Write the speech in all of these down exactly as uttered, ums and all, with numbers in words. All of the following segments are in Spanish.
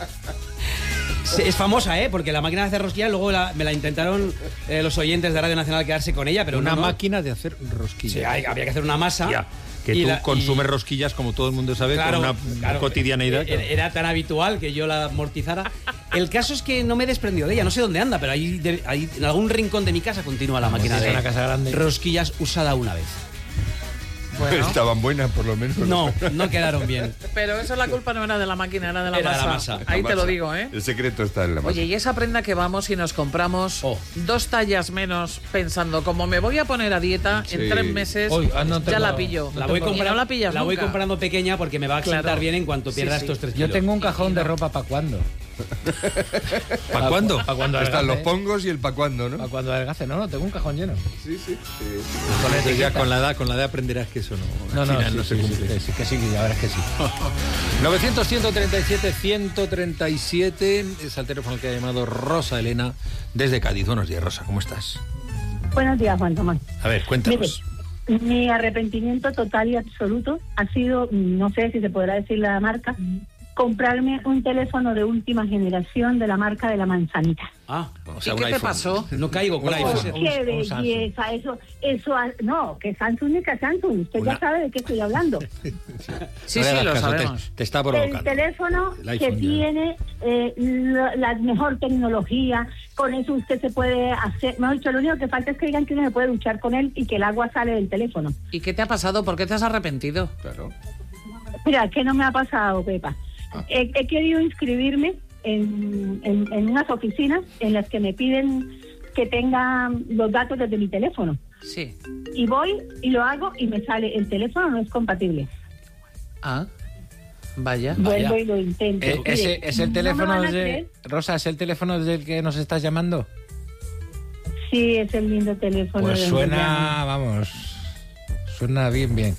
Es famosa, ¿eh? Porque la máquina de hacer rosquillas luego la, me la intentaron eh, los oyentes de Radio Nacional quedarse con ella, pero una no, no. máquina de hacer rosquillas. Sí, hay, había que hacer una masa. Ya, que tú la, consumes y... rosquillas, como todo el mundo sabe, claro, con una claro, cotidianeidad. Era, era tan habitual que yo la amortizara. El caso es que no me he desprendido de ella, no sé dónde anda, pero ahí, de, ahí en algún rincón de mi casa continúa la máquina de una casa grande. Rosquillas usada una vez. Bueno. Estaban buenas, por lo menos. No, no quedaron bien. Pero eso la culpa no era de la máquina, era de la, era masa. De la masa. Ahí la te masa. lo digo, ¿eh? El secreto está en la masa. Oye, y esa prenda que vamos y nos compramos oh. dos tallas menos pensando, como me voy a poner a dieta, sí. en tres meses Hoy, ah, no ya la pillo. La voy, comprar, no la, pillas la voy nunca. comprando pequeña porque me va a sentar claro. bien en cuanto pierda sí, sí. estos tres kilos. Yo tengo un cajón de ropa para cuándo. ¿Para cuándo? Para cuando están los pongos y el para cuándo, ¿no? Para cuando adelgace, no, no, tengo un cajón lleno. Sí, sí. sí. Con, eso ya, con la edad, con la edad aprenderás que eso no. No, no, sí, no se sí, cumple. Sí, sí, que sí, la verdad es que sí. novecientos, ciento treinta y siete, ciento treinta y siete es el teléfono que ha llamado Rosa Elena desde Cádiz. Buenos días, Rosa, ¿cómo estás? Buenos días, Juan Tomás. A ver, cuéntanos. Mire, mi arrepentimiento total y absoluto ha sido, no sé si se podrá decir la marca, comprarme un teléfono de última generación de la marca de la manzanita. Ah, o sea, ¿y qué iPhone. Te pasó? No caigo con iPhone. Oh, qué belleza, eso, eso, no, que Samsung ni que Samsung, usted Una... ya sabe de qué estoy hablando. sí, sí, sí lo sabemos. Te, te está provocando. El teléfono el que tiene eh, la, la mejor tecnología, con eso usted se puede hacer, mejor dicho, lo único que falta es que digan que uno se puede duchar con él y que el agua sale del teléfono. ¿Y qué te ha pasado? ¿Por qué te has arrepentido? Claro. Mira, ¿qué no me ha pasado, Pepa? Ah. He, he querido inscribirme en, en, en unas oficinas en las que me piden que tenga los datos desde mi teléfono. Sí. Y voy y lo hago y me sale, el teléfono no es compatible. Ah, vaya. Vuelvo vaya. y lo intento. Eh, ese, ¿Es el teléfono no de... Rosa, ¿es el teléfono del que nos estás llamando? Sí, es el lindo teléfono. Pues suena, vamos, suena bien, bien.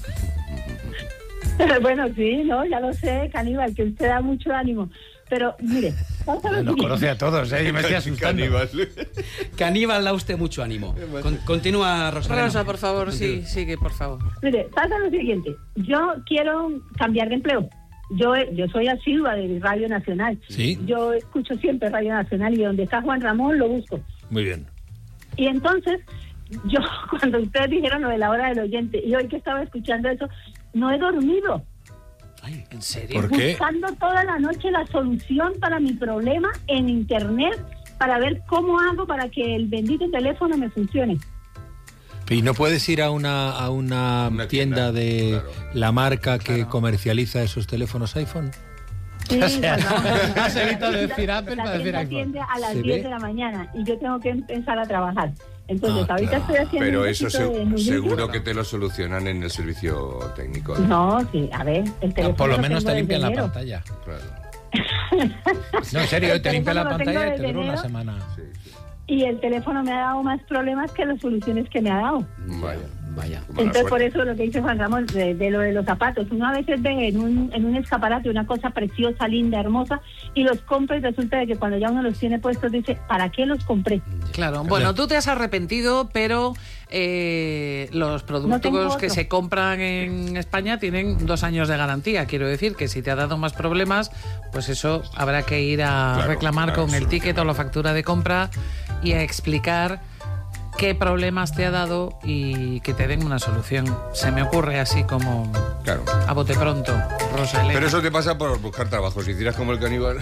Bueno, sí, no, ya lo sé, Caníbal, que usted da mucho ánimo. Pero, mire, vamos a ver. Nos conoce a todos, ¿eh? Yo me estoy asustando. Caníbal. Caníbal, da usted mucho ánimo. Con, continúa, Rosa. Rosa, por favor, continúa. sí, sigue, por favor. Mire, pasa lo siguiente. Yo quiero cambiar de empleo. Yo yo soy asidua de Radio Nacional. Sí. Yo escucho siempre Radio Nacional y donde está Juan Ramón lo busco. Muy bien. Y entonces, yo, cuando ustedes dijeron lo de la hora del oyente, y hoy que estaba escuchando eso, no he dormido. Ay, ¿en serio? ¿Por qué? Buscando toda la noche la solución para mi problema en internet para ver cómo hago para que el bendito teléfono me funcione. ¿Y no puedes ir a una, a una, una tienda, tienda de claro. la marca que claro. comercializa esos teléfonos iPhone? Sí, o sea, no, has evitado decir Apple para decir iPhone. Atiende a las diez de la mañana y yo tengo que empezar a trabajar. Entonces, ah, ahorita claro. estoy haciendo Pero un eso se, de seguro que te lo solucionan en el servicio técnico. No, no sí, a ver, el teléfono. No, por lo menos te limpian la pantalla. Claro. No, en serio, te limpian la pantalla y te dura una semana. Sí, sí. Y el teléfono me ha dado más problemas que las soluciones que me ha dado. Vaya, vaya. Entonces, por eso lo que dice Juan Ramón, de, de lo de los zapatos, uno a veces ve en un, en un escaparate una cosa preciosa, linda, hermosa, y los compra y resulta de que cuando ya uno los tiene puestos dice, ¿para qué los compré? Claro, bueno, tú te has arrepentido, pero eh, los productos no que se compran en España tienen dos años de garantía. Quiero decir que si te ha dado más problemas, pues eso habrá que ir a claro, reclamar claro, con el ticket o la factura de compra y a explicar qué problemas te ha dado y que te den una solución. Se me ocurre así como claro. a bote pronto, Rosa Elena. Pero eso te pasa por buscar trabajo. Si hicieras como el Caníbal...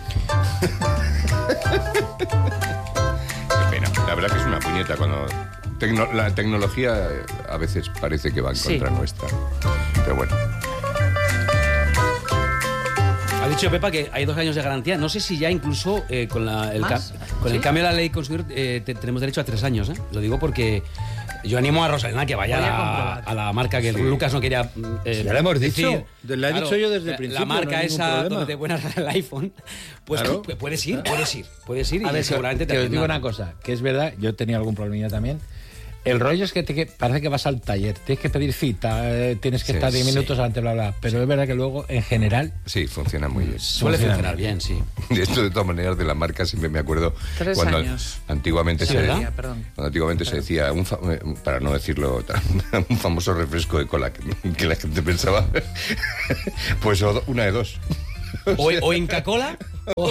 Qué pena. La verdad que es una puñeta cuando... Tecno... La tecnología a veces parece que va en contra sí. nuestra. Pero bueno... Ha dicho Pepa que hay dos años de garantía. No sé si ya incluso eh, con, la, el, ca con ¿Sí? el cambio de la ley consumidor eh, te, tenemos derecho a tres años. ¿eh? Lo digo porque yo animo a Rosalena que vaya a la, a la marca que sí. Lucas no quería eh, sí, ya lo hemos dicho. Decir. La he claro, dicho yo desde el principio. La marca no esa donde te pueden hacer el iPhone. Pues claro. puedes ir, puedes ir. Puedes ir y a ver, seguramente te, te os digo una cosa, que es verdad, yo tenía algún problemilla también. El rollo es que, te, que parece que vas al taller, tienes que pedir cita, eh, tienes que sí, estar diez minutos sí. antes, bla, bla. Pero sí. es verdad que luego, en general... Sí, funciona muy bien. Suele funciona funcionar bien, sí. Y esto, de todas maneras, de la marca siempre me acuerdo... Tres cuando años. Antiguamente, sí, se, ¿verdad? Perdón. Cuando antiguamente perdón. se decía, un fa para no decirlo, un famoso refresco de cola que, que la gente pensaba, pues una de dos. O, o Inca Cola. O...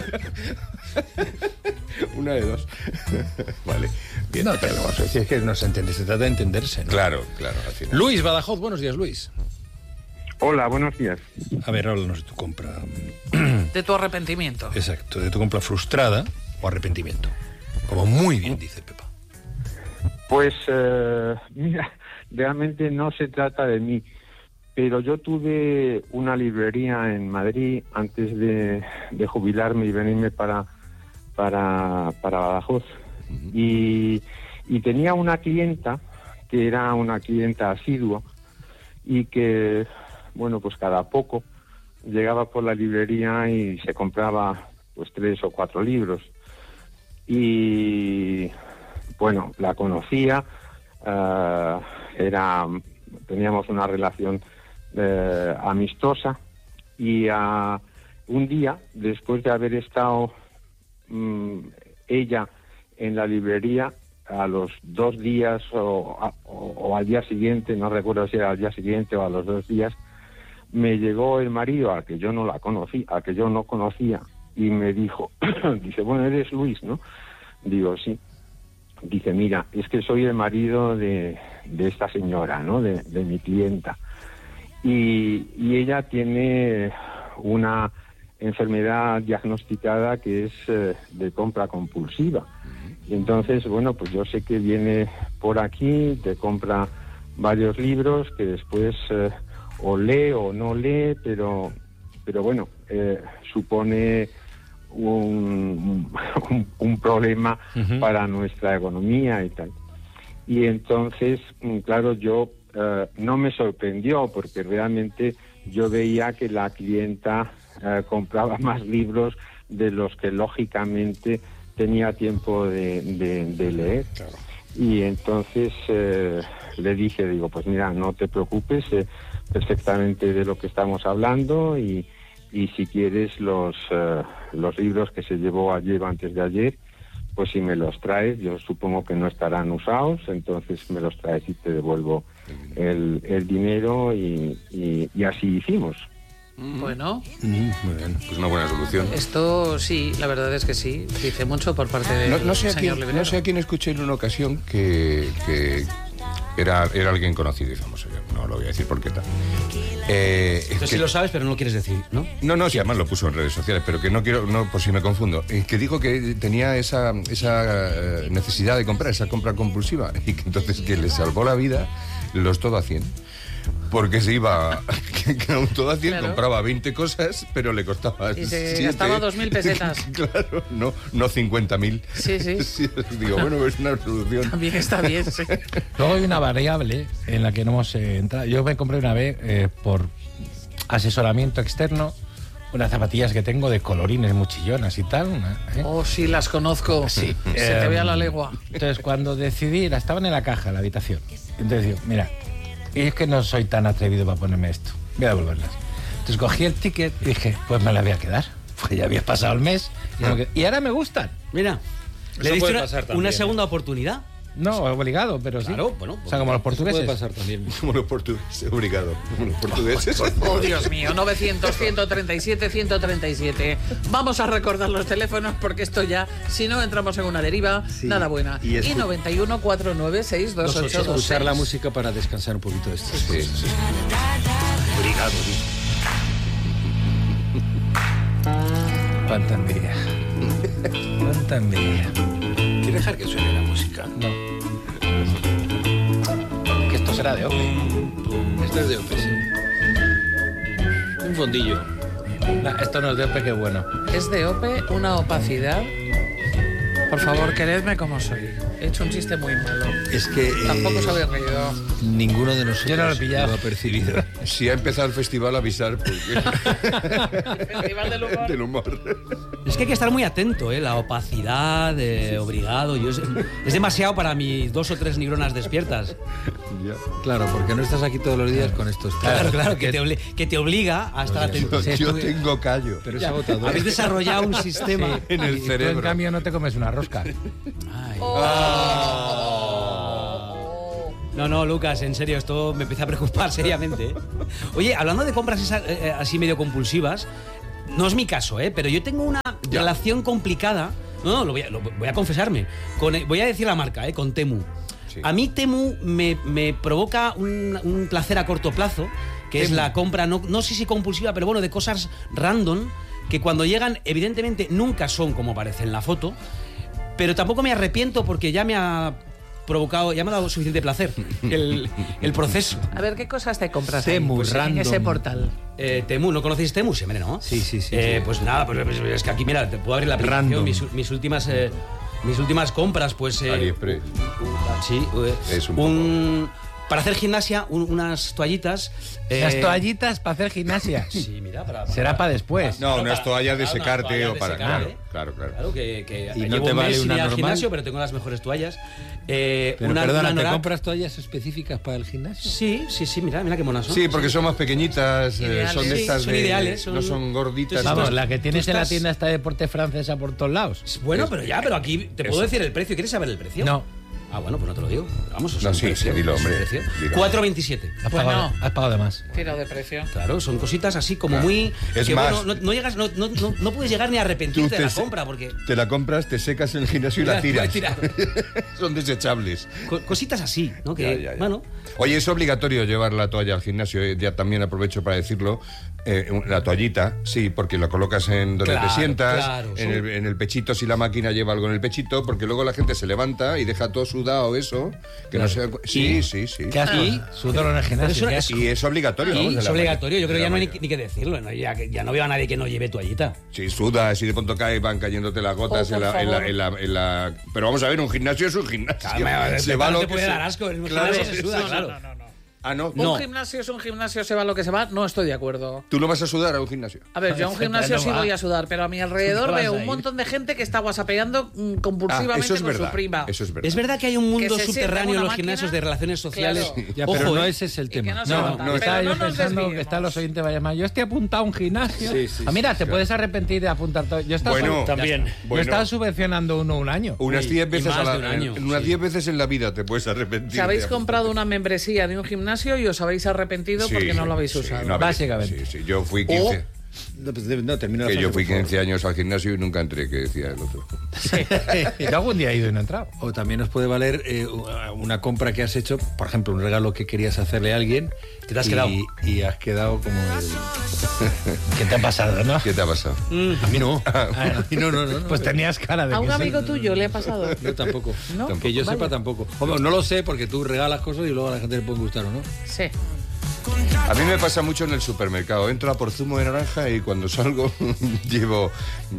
Una de dos. Vale. Bien. No, pero vamos a decir, es que no se entiende, se trata de entenderse, ¿no? Claro, claro. Al final. Luis Badajoz, buenos días, Luis. Hola, buenos días. A ver, háblanos de tu compra. De tu arrepentimiento. Exacto, de tu compra frustrada o arrepentimiento. Como muy bien dice Pepa. Pues, eh, mira, realmente no se trata de mí, pero yo tuve una librería en Madrid antes de, de jubilarme y venirme para, para, para Badajoz. Y, y tenía una clienta que era una clienta asidua y que, bueno, pues cada poco llegaba por la librería y se compraba pues tres o cuatro libros. Y bueno, la conocía, uh, era, teníamos una relación uh, amistosa y uh, un día, después de haber estado um, ella en la librería, a los dos días o, o, o al día siguiente, no recuerdo si era al día siguiente o a los dos días, me llegó el marido, al que yo no la conocí, al que yo no conocía, y me dijo, dice, bueno, eres Luis, ¿no? Digo, sí. Dice, mira, es que soy el marido de, de esta señora, ¿no? De, de mi clienta. Y, y ella tiene una enfermedad diagnosticada que es eh, de compra compulsiva. Y entonces, bueno, pues yo sé que viene por aquí, te compra varios libros que después eh, o lee o no lee, pero, pero bueno, eh, supone Un, un, un problema uh-huh. para nuestra economía y tal. Y entonces, claro, yo uh, no me sorprendió porque realmente yo veía que la clienta uh, compraba más libros de los que lógicamente tenía tiempo de, de, de leer. Claro. Y entonces uh, le dije, digo, pues mira, no te preocupes, eh, perfectamente de lo que estamos hablando y Y si quieres los uh, los libros que se llevó ayer o antes de ayer, pues si me los traes, yo supongo que no estarán usados, entonces me los traes y te devuelvo el, el dinero y, y, y así hicimos. Bueno, mm, muy bien, pues una buena solución. Esto sí, la verdad es que sí, dice mucho por parte del no, no sé señor quién, librero. No sé a quién escuché en una ocasión que, que era, era alguien conocido y famoso, yo no lo voy a decir porque tal. Eh, Entonces que, sí lo sabes, pero no lo quieres decir, ¿no? No, no, sí, además lo puso en redes sociales, pero que no quiero, no, por si me confundo, eh, que dijo que tenía esa, esa necesidad de comprar, esa compra compulsiva, y que entonces que le salvó la vida los todo a cien. Porque se iba, que, que un todo a cien, claro. Compraba veinte cosas, pero le costaba y se siete. Gastaba dos mil pesetas. Claro, no, no cincuenta mil. Sí, sí. sí. Digo, bueno, es una solución. También está bien, sí. Luego hay una variable en la que no hemos eh, entrado. Yo me compré una vez eh, por asesoramiento externo unas zapatillas que tengo de colorines muy chillonas y tal. Una, ¿eh? Oh, sí, las conozco. Sí. Se eh, te ve a la legua. Entonces, cuando decidí, la estaban en la caja, en la habitación. Entonces digo, mira, y es que no soy tan atrevido para ponerme esto. Voy a devolverlas. Entonces cogí el ticket y dije, pues me la voy a quedar. Pues ya había pasado el mes. Y, no. y ahora me gustan. Mira, eso le diste una, también, una ¿eh? segunda oportunidad. No, obligado, pero claro, sí. Bueno, o sea, como los portugueses. Puede pasar también. Como los portugueses, obligado. Como los portugueses. Oh, Dios mío, novecientos, ciento treinta y siete, ciento treinta y siete. Vamos a recordar los teléfonos porque esto ya, si no entramos en una deriva, sí. Nada buena. Y, y noventa y uno, cuatrocientos noventa y seis, veintiocho veintiséis. Usar la música para descansar un poquito de esto. Sí, sí. Obligado, cuánta envidia. Cuánta envidia. ¿Quieres dejar que suene la música? No. Que esto será de Ope. Esto es de Ope, sí. Un fondillo. No, esto no es de Ope, qué bueno. Es de Ope una opacidad. Por favor, queredme como soy. He hecho un chiste muy malo. Es que... Tampoco eh, se había reído. Ninguno de nosotros Yo no lo he pillado. lo ha percibido. Si ha empezado el festival, avisar porque... El festival del humor. Del humor. Es que hay que estar muy atento, ¿eh? La opacidad, eh, obligado. Yo es, es demasiado para mis dos o tres neuronas despiertas. Ya. Claro, porque no estás aquí todos los días con estos temas. Claro, claro, que te, obli que te obliga a estar atento. Yo, yo tengo callo. Pero es agotador. Habéis desarrollado un sistema sí, en el cerebro. Tú, en cambio, no te comes una rosca. Ay. Oh. No, no, Lucas, en serio, esto me empieza a preocupar seriamente, ¿eh? Oye, hablando de compras esa, eh, así medio compulsivas, no es mi caso, ¿eh? Pero yo tengo una ya. relación complicada. No, no, lo voy a, lo voy a confesarme. Con, voy a decir la marca, ¿eh? Con Temu. Sí. A mí Temu me, me provoca un, un placer a corto plazo, que Temu. es la compra, no, no sé si compulsiva, pero bueno, de cosas random, que cuando llegan, evidentemente, nunca son como parece en la foto, pero tampoco me arrepiento porque ya me ha provocado, ya me ha dado suficiente placer el, el proceso. A ver, ¿qué cosas te compras Temu, ahí, pues, en ese portal? Eh, Temu, ¿no conocéis Temu? Sí, ¿no? Sí, sí, sí. Eh, sí. Pues nada, pues, pues es que aquí, mira, te puedo abrir la aplicación, mis, mis últimas... Eh, mis últimas compras, pues... Eh, AliExpress. Sí, eh, es un, un para hacer gimnasia, un, unas toallitas... Eh, ¿Las toallitas para hacer gimnasia? Sí, mira, para... para Será para después. No, unas para, toallas de secarte toalla o para... Secar, claro, ¿eh? claro, claro. Claro, que, que y no te vale una normal. Al gimnasio, pero tengo las mejores toallas. Eh, pero una, perdona, una ¿te compras toallas específicas para el gimnasio? Sí, sí, sí, mira, mira qué monas son. Sí, porque son más pequeñitas, eh, son de estas sí, son de... ideales. Son, no son gorditas. Vamos, estás, la que tienes estás... en la tienda esta de deporte francesa por todos lados. Bueno, pero ya, pero aquí te puedo Eso. decir el precio. ¿Quieres saber el precio? No. Ah, bueno, pues no te lo digo. Vamos, o sea, No, sí, precio, sí, dilo, hombre. cuatro veintisiete. Has, Pues pagado, no. has pagado de más. Tiro de precio. Claro, son cositas así como Claro. muy... Es que, más, bueno, no, no llegas, no, no, no, no puedes llegar ni a arrepentirte de la se- compra, porque... Te la compras, te secas en el gimnasio y Mira, la tiras. puedes tirar. Son desechables. Co- cositas así, ¿no? Que, Ya, ya, ya. bueno... Oye, es obligatorio llevar la toalla al gimnasio, eh, ya también aprovecho para decirlo. Eh, la toallita, sí, porque la colocas en donde Claro, te sientas, claro, en, son- el, en el pechito si la máquina lleva algo en el pechito, porque luego la gente se levanta y deja todo sudado eso, que Claro. no sea... Sí, Y- sí, sí. ¿Qué asco? Sudor en el gimnasio. Pero eso qué Y es obligatorio, Y vamos, de es la obligatorio, yo creo que ya no hay de ni, la ni que decirlo, ¿no? ya, que- ya no veo a nadie que no lleve toallita. Sí, sudas y de pronto cae, van cayéndote las gotas Oh, en, la, por en, la, favor. en, la, en la- Pero vamos a ver, un gimnasio es un gimnasio. Claro, se va no lo te que puede se- dar asco, el Claro, gimnasio se suda, eso- claro. No, no, no. Ah, ¿no? No. Un gimnasio es un gimnasio, se va lo que se va. No estoy de acuerdo. ¿Tú no vas a sudar a un gimnasio? A ver, yo a un gimnasio sí No va. voy a sudar, pero a mi alrededor No vas veo a un ir. montón de gente que está whatsappeando mm, Ah, compulsivamente eso es con verdad. su prima. Eso es verdad. Es verdad que hay un mundo Que se sienta subterráneo en en una los gimnasios máquina. de relaciones sociales. Claro. Ya, Ojo, pero no ¿eh? ese es el Y que tema. no se No, nota. no, Pero estaba no yo nos pensando desviemos. que están los oyentes vayan más. Yo estoy apuntado a un gimnasio. Sí, sí, ah, mira, sí, te claro. puedes arrepentir de apuntar todo. Yo estaba Bueno, También. Yo Bueno. estaba subvencionando uno un año. Unas Y- diez y veces más a la, de un año, en unas sí. diez veces en la vida te puedes arrepentir. Si habéis de- comprado una membresía de un gimnasio y os habéis arrepentido Sí, porque no lo habéis sí, usado. no, a ver, Básicamente. Sí, sí, yo fui quince. No, pues, no, termina la Que frase, yo fui por favor. quince años al gimnasio y nunca entré, que decía el otro. Yo algún día he ido y no he entrado. O también nos puede valer eh, una compra que has hecho, por ejemplo, un regalo que querías hacerle a alguien. Que te has y, quedado. Y has quedado como el... ¿Qué te ha pasado, no? ¿Qué te ha pasado? A mí no. A mí no, no, no. no. Pues tenías cara de A que un sí. amigo tuyo le ha pasado. Yo tampoco. ¿No? Que yo Vaya. sepa tampoco. Hombre, no lo sé porque tú regalas cosas y luego a la gente le puede gustar o no. Sí. A mí me pasa mucho en el supermercado. Entro a por zumo de naranja y cuando salgo llevo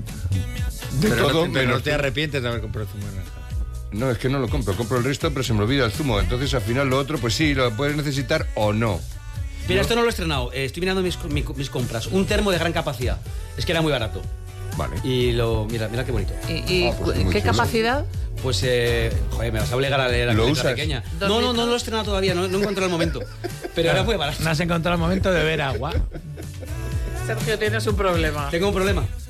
de pero todo no, pero menos no te arrepientes de haber comprado zumo de naranja. No, es que no lo compro. Compro el resto, pero se me olvida el zumo. Entonces, al final, lo otro, pues sí, lo puedes necesitar o no. Mira, esto no lo he estrenado. Eh, estoy mirando mis, mi- mis compras. Un termo de gran capacidad. Es que era muy barato. Vale. Y lo... Mira, mira qué bonito. ¿Y, y Ah, pues muy qué chulo. capacidad? Pues, eh, joder, me vas a obligar a leer la ¿Lo letra usas? pequeña. ¿Dos No, no, litros? no lo he estrenado todavía. No, no encuentro el momento. Pero era muy barato. No has encontrado el momento de beber agua. Sergio, tienes un problema. Tengo un problema.